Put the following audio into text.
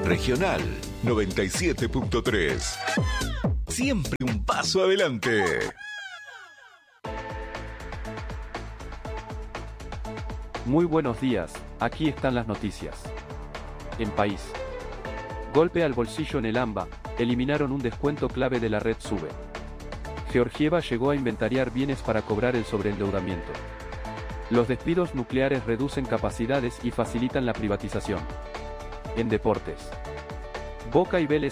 Regional 97.3. Siempre un paso adelante. Muy buenos días, aquí están las noticias. En país. Golpe al bolsillo en el AMBA, eliminaron un descuento clave de la red SUBE. Georgieva llegó a inventariar bienes para cobrar el sobreendeudamiento. Los despidos nucleares reducen capacidades y facilitan la privatización. En deportes. Boca y Vélez